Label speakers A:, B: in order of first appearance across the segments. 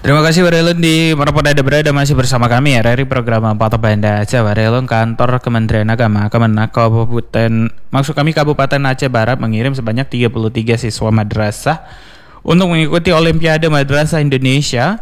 A: Terima kasih Warelun di berada masih bersama kami RRI program Pata Banda Aceh. Warelun kantor Kementerian Agama Kemenak Kabupaten Aceh Barat mengirim sebanyak 33 siswa madrasah untuk mengikuti Olimpiade Madrasah Indonesia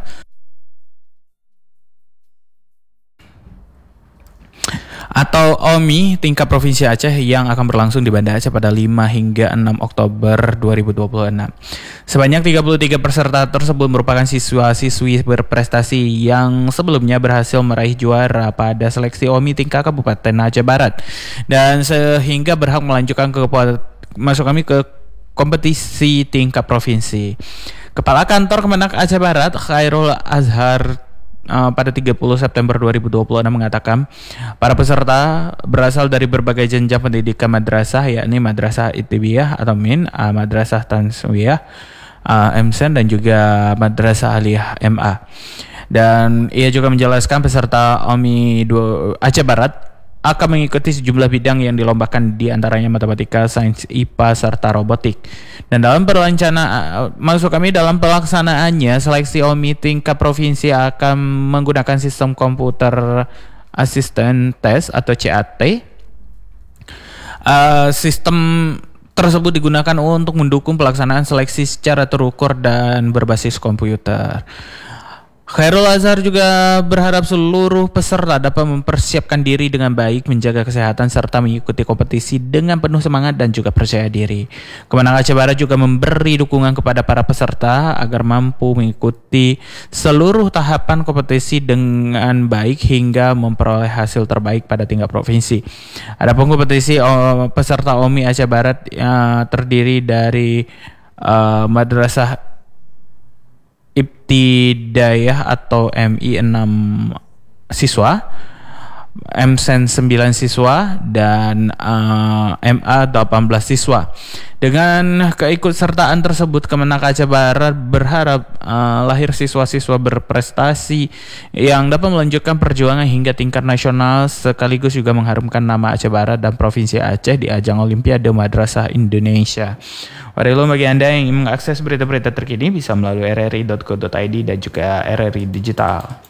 A: atau OMI tingkat Provinsi Aceh yang akan berlangsung di Banda Aceh pada 5 hingga 6 Oktober 2026. Sebanyak 33 peserta tersebut merupakan siswa-siswi berprestasi yang sebelumnya berhasil meraih juara pada seleksi OMI tingkat Kabupaten Aceh Barat dan sehingga berhak melanjutkan ke kompetisi tingkat provinsi. Kepala Kantor Kemenak Aceh Barat Khairul Azhar pada 30 September 2026 mengatakan para peserta berasal dari berbagai jenjang pendidikan madrasah, yakni Madrasah Ittibiyah atau MIN, Madrasah Tanswiyah MSen, dan juga Madrasah Aliyah MA. Dan ia juga menjelaskan peserta OMI Aceh Barat akan mengikuti sejumlah bidang yang dilombakan, di antaranya matematika, sains, IPA, serta robotik. Dan dalam pelaksanaannya, seleksi OMI tingkat provinsi akan menggunakan sistem komputer assistant test atau CAT. Sistem tersebut digunakan untuk mendukung pelaksanaan seleksi secara terukur dan berbasis komputer. Khairul Azhar juga berharap seluruh peserta dapat mempersiapkan diri dengan baik, menjaga kesehatan, serta mengikuti kompetisi dengan penuh semangat dan juga percaya diri. Kemenang Aceh Barat juga memberi dukungan kepada para peserta agar mampu mengikuti seluruh tahapan kompetisi dengan baik hingga memperoleh hasil terbaik pada tingkat provinsi. Adapun kompetisi peserta OMI Aceh Barat terdiri dari Madrasah Ibtidayah atau MI 6 siswa, MSen 9 siswa, dan MA 18 siswa. Dengan keikutsertaan tersebut, Kemenak Aceh Barat berharap lahir siswa-siswa berprestasi yang dapat melanjutkan perjuangan hingga tingkat nasional, sekaligus juga mengharumkan nama Aceh Barat dan Provinsi Aceh di ajang Olimpiade Madrasah Indonesia. Warilo, bagi Anda yang ingin mengakses berita-berita terkini bisa melalui rri.co.id dan juga RRI Digital.